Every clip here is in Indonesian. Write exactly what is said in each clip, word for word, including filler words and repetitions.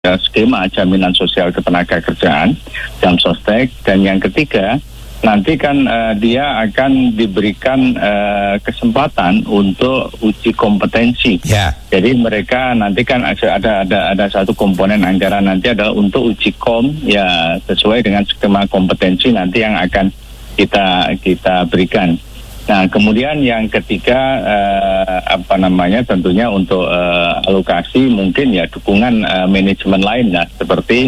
skema jaminan sosial ketenagakerjaan, jam sostek, dan yang ketiga nanti kan uh, dia akan diberikan uh, kesempatan untuk uji kompetensi. Yeah. Jadi mereka nanti kan ada ada ada satu komponen anggaran nanti adalah untuk uji kom ya sesuai dengan skema kompetensi nanti yang akan kita kita berikan. Nah, kemudian yang ketiga uh, apa namanya tentunya untuk uh, alokasi mungkin ya dukungan uh, manajemen lain ya seperti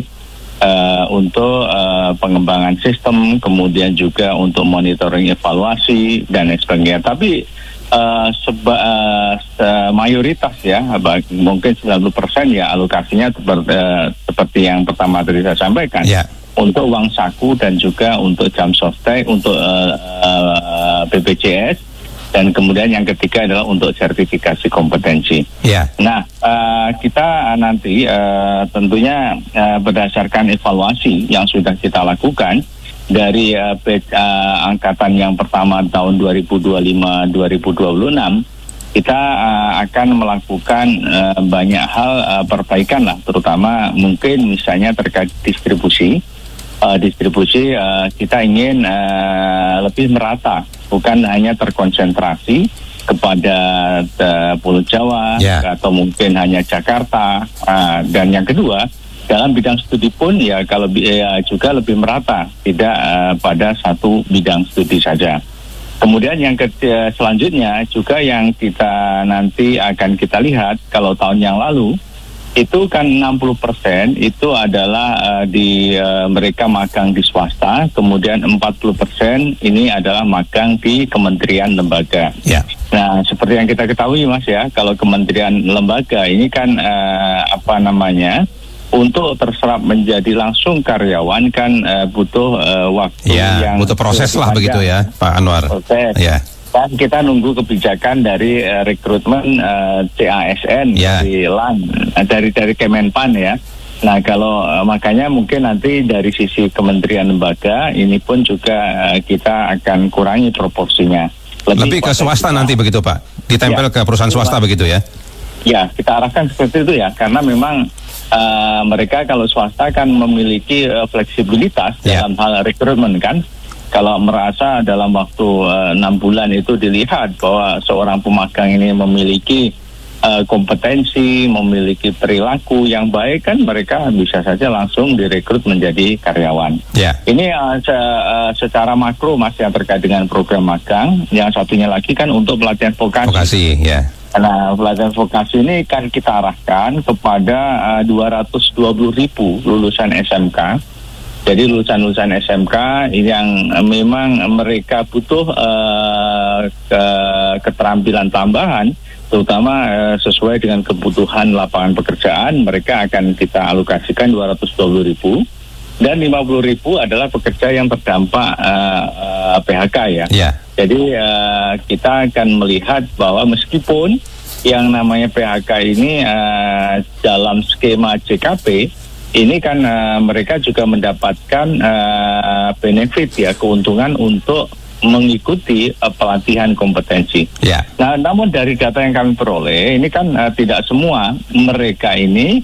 uh, untuk uh, pengembangan sistem, kemudian juga untuk monitoring evaluasi dan sebagainya. Tapi uh, seba, uh, mayoritas ya mungkin sembilan puluh persen ya alokasinya seperti, uh, seperti yang pertama tadi saya sampaikan. Yeah. Untuk uang saku dan juga untuk jam sostek, untuk uh, uh, B P J S, dan kemudian yang ketiga adalah untuk sertifikasi kompetensi. Yeah. Nah, uh, kita nanti uh, tentunya uh, berdasarkan evaluasi yang sudah kita lakukan dari uh, uh, angkatan yang pertama tahun dua ribu dua puluh lima dua ribu dua puluh enam, kita uh, akan melakukan uh, banyak hal uh, perbaikan lah, terutama mungkin misalnya terkait distribusi. Uh, distribusi uh, kita ingin uh, lebih merata, bukan hanya terkonsentrasi kepada uh, Pulau Jawa yeah. atau mungkin hanya Jakarta. Uh, dan yang kedua, dalam bidang studi pun ya kalau ya, juga lebih merata, tidak uh, pada satu bidang studi saja. Kemudian yang ke, selanjutnya juga yang kita nanti akan kita lihat kalau tahun yang lalu itu kan enam puluh persen itu adalah uh, di uh, mereka magang di swasta, kemudian empat puluh persen ini adalah magang di kementerian lembaga. Yeah. Nah, seperti yang kita ketahui Mas ya, kalau kementerian lembaga ini kan uh, apa namanya untuk terserap menjadi langsung karyawan kan uh, butuh uh, waktu yeah, yang butuh proses lah begitu ya, Pak Anwar. Proses. Yeah. Dan kita nunggu kebijakan dari uh, rekrutmen uh, C A S N yeah. dari L A N, uh, dari dari Kemenpan ya. Nah kalau uh, makanya mungkin nanti dari sisi kementerian lembaga ini pun juga uh, kita akan kurangi proporsinya. Lebih, Lebih ke swasta kita, nanti begitu Pak, ditempel ya, ke perusahaan swasta ya. Begitu ya? Ya kita arahkan seperti itu ya, karena memang uh, mereka kalau swasta kan memiliki uh, fleksibilitas yeah. dalam hal rekrutmen kan. Kalau merasa dalam waktu uh, enam bulan itu dilihat bahwa seorang pemagang ini memiliki uh, kompetensi, memiliki perilaku yang baik, kan mereka bisa saja langsung direkrut menjadi karyawan. Yeah. Ini uh, se uh, secara makro Mas yang terkait dengan program magang. Yang satunya lagi kan untuk pelatihan vokasi. Vokasi, ya. Yeah. Nah, pelatihan vokasi ini kan kita arahkan kepada uh, dua ratus dua puluh ribu lulusan S M K. Jadi lulusan-lulusan S M K yang memang mereka butuh uh, ke keterampilan tambahan, terutama uh, sesuai dengan kebutuhan lapangan pekerjaan, mereka akan kita alokasikan dua ratus dua puluh ribu, dan lima puluh ribu adalah pekerja yang terdampak uh, uh, P H K ya. Yeah. Jadi uh, kita akan melihat bahwa meskipun yang namanya P H K ini uh, dalam skema J K P, ini kan uh, mereka juga mendapatkan uh, benefit ya, keuntungan untuk mengikuti uh, pelatihan kompetensi. Yeah. Nah, namun dari data yang kami peroleh, ini kan uh, tidak semua mereka ini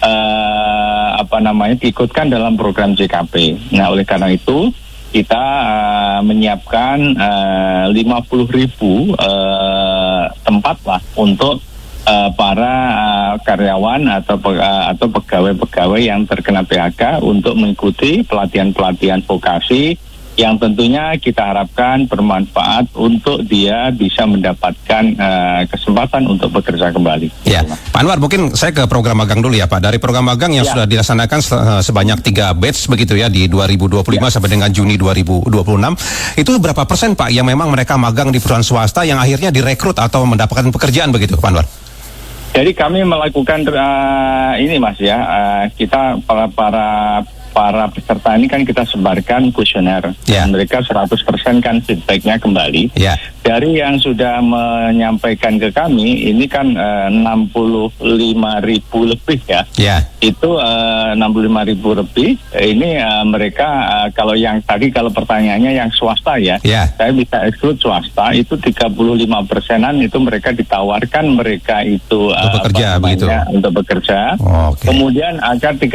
uh, apa namanya diikutkan dalam program J K P. Nah, oleh karena itu kita uh, menyiapkan uh, lima puluh ribu uh, tempat lah untuk Uh, para uh, karyawan atau pe uh, atau pegawai-pegawai yang terkena P H K untuk mengikuti pelatihan-pelatihan vokasi yang tentunya kita harapkan bermanfaat untuk dia bisa mendapatkan uh, kesempatan untuk bekerja kembali. Ya, Pak Anwar, mungkin saya ke program magang dulu ya Pak. Dari program magang yang ya. sudah dilaksanakan se sebanyak tiga batch begitu ya di dua ribu dua puluh lima ya. sampai dengan Juni dua ribu dua puluh enam, itu berapa persen Pak yang memang mereka magang di perusahaan swasta yang akhirnya direkrut atau mendapatkan pekerjaan begitu Pak Anwar? Jadi kami melakukan uh, ini Mas ya, uh, kita para para para peserta ini kan kita sebarkan kuesioner. Ya. Dan mereka seratus persen kan feedbacknya kembali. Ya. Dari yang sudah menyampaikan ke kami, ini kan uh, enam puluh lima ribu lebih ya. Ya. Itu uh, enam puluh lima ribu lebih. Ini uh, mereka uh, kalau yang tadi kalau pertanyaannya yang swasta ya, Ya. saya bisa exclude swasta itu tiga puluh lima persenan itu mereka ditawarkan mereka itu Untuk uh, bekerja apa namanya, begitu. untuk bekerja. Oke. Kemudian agar